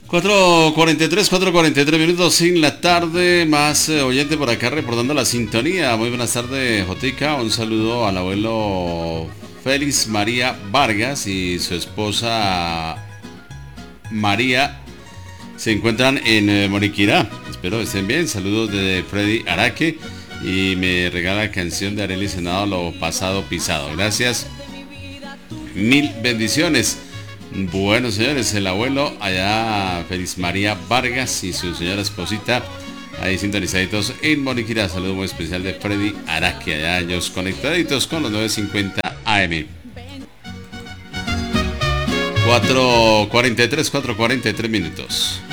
4:43 minutos en la tarde, más oyente por acá reportando la sintonía. Muy buenas tardes, Jotica. Un saludo al abuelo Félix María Vargas y su esposa María. Se encuentran en Moniquirá. Espero que estén bien. Saludos de Freddy Araque. Y me regala la canción de Arely Senado, Lo Pasado Pisado. Gracias. Mil bendiciones. Bueno, señores, el abuelo allá, Félix María Vargas y su señora esposita, ahí sintonizaditos en Moniquirá. Saludo muy especial de Freddy Araque, allá ellos conectaditos con los 950 AM. 4:43 minutos.